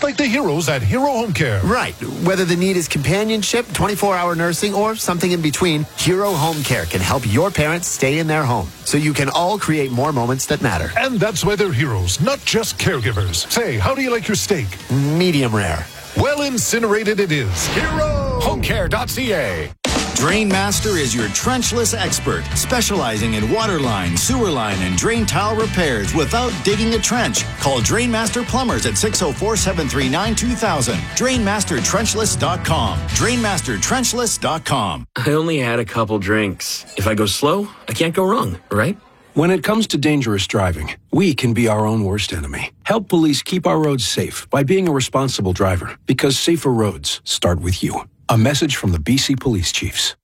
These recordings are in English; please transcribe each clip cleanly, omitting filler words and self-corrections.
like the heroes at Hero Home Care. Right. Whether the need is companionship, 24-hour nursing, or something in between, Hero Home Care can help your parents stay in their home so you can all create more moments that matter. And that's why they're heroes, not just caregivers. Say, how do you like your steak? Medium rare. Well incinerated it is. Hero! Homecare.ca. Drainmaster is your trenchless expert, specializing in water line, sewer line, and drain tile repairs without digging a trench. Call Drainmaster Plumbers at 604-739-2000. DrainmasterTrenchless.com. DrainmasterTrenchless.com. I only had a couple drinks. If I go slow, I can't go wrong, right? When it comes to dangerous driving, we can be our own worst enemy. Help police keep our roads safe by being a responsible driver, because safer roads start with you. A message from the BC Police Chiefs.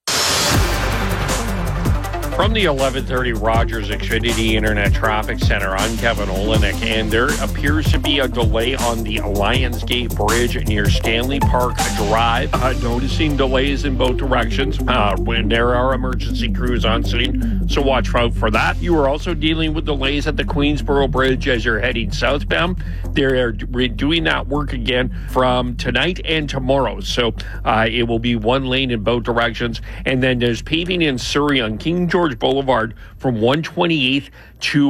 From the 1130 Rogers Xfinity Internet Traffic Center, I'm Kevin Olenek, and there appears to be a delay on the Lions Gate Bridge near Stanley Park Drive. Noticing delays in both directions when there are emergency crews on scene, so watch out for that. You are also dealing with delays at the Queensboro Bridge as you're heading southbound. They're doing that work again from tonight and tomorrow, so it will be one lane in both directions. And then there's paving in Surrey on King George Boulevard from 128th to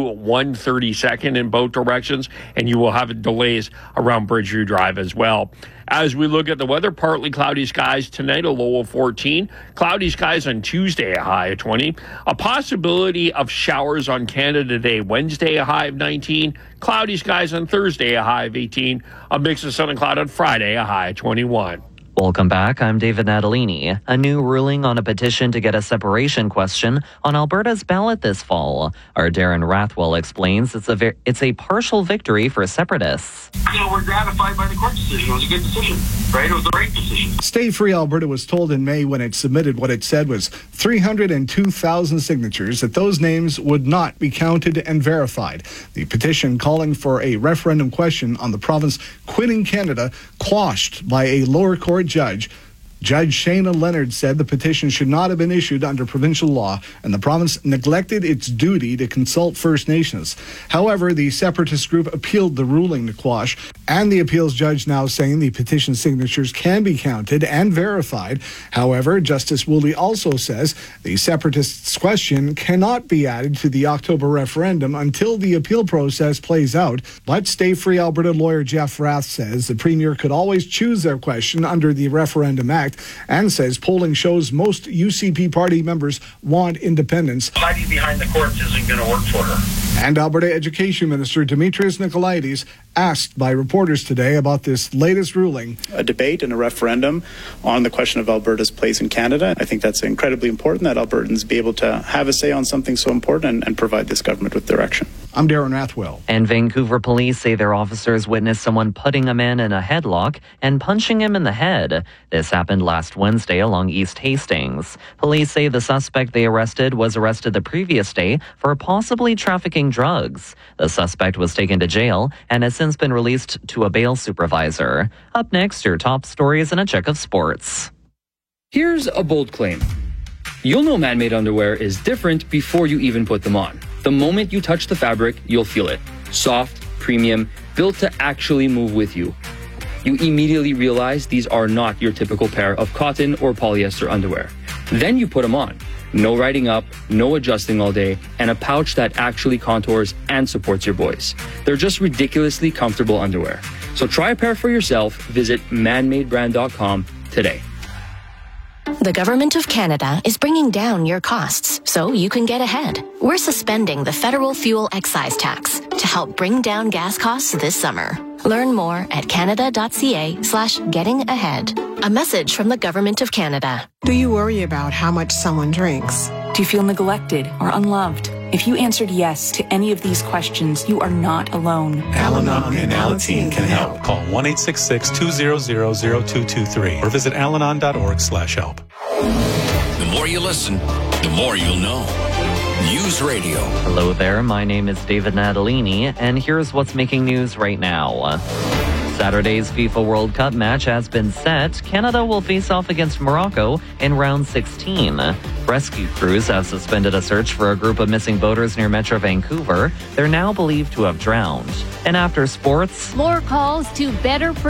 132nd in both directions, and you will have delays around Bridgeview Drive as well. As we look at the weather, partly cloudy skies tonight, a low of 14. Cloudy skies on Tuesday, a high of 20. A possibility of showers on Canada Day, Wednesday, a high of 19. Cloudy skies on Thursday, a high of 18. A mix of sun and cloud on Friday, a high of 21. Welcome back. I'm David Natalini. A new ruling on a petition to get a separation question on Alberta's ballot this fall. Our Darren Rathwell explains it's a partial victory for separatists. We're gratified by the court decision. It was a good decision, right? It was the right decision. Stay Free Alberta was told in May when it submitted what it said was 302,000 signatures that those names would not be counted and verified. The petition calling for a referendum question on the province quitting Canada quashed by a lower court judge. Judge Shana Leonard said the petition should not have been issued under provincial law, and the province neglected its duty to consult First Nations. However, the separatist group appealed the ruling to quash, and the appeals judge now saying the petition signatures can be counted and verified. However, Justice Woolley also says the separatists' question cannot be added to the October referendum until the appeal process plays out. But Stay Free Alberta lawyer Jeff Rath says the Premier could always choose their question under the Referendum Act, and says polling shows most UCP party members want independence. Hiding behind the courts isn't going to work for her. And Alberta Education Minister Dimitris Nikolaides asked by reporters today about this latest ruling. A debate and a referendum on the question of Alberta's place in Canada. I think that's incredibly important that Albertans be able to have a say on something so important and provide this government with direction. I'm Darren Rathwell. And Vancouver police say their officers witnessed someone putting a man in a headlock and punching him in the head. This happened last Wednesday along East Hastings. Police say the suspect they arrested was arrested the previous day for possibly trafficking drugs. The suspect was taken to jail and has since been released to a bail supervisor. Up next, your top stories and a check of sports. Here's a bold claim. You'll know man-made underwear is different before you even put them on. The moment you touch the fabric, you'll feel it. Soft, premium, built to actually move with you. You immediately realize these are not your typical pair of cotton or polyester underwear. Then you put them on. No riding up, no adjusting all day, and a pouch that actually contours and supports your boys. They're just ridiculously comfortable underwear. So try a pair for yourself. Visit manmadebrand.com today. The Government of Canada is bringing down your costs so you can get ahead. We're suspending the federal fuel excise tax to help bring down gas costs this summer. Learn more at canada.ca/getting-ahead. A message from the Government of Canada. Do you worry about how much someone drinks? Do you feel neglected or unloved? If you answered yes to any of these questions, you are not alone. Al-Anon and Alateen can help. Call 1-866-200-0223 or visit alanon.org/help. The more you listen, the more you'll know. News Radio. Hello there, my name is David Natalini, and here's what's making news right now. Saturday's FIFA World Cup match has been set. Canada will face off against Morocco in round 16. Rescue crews have suspended a search for a group of missing boaters near Metro Vancouver. They're now believed to have drowned. And after sports, more calls to better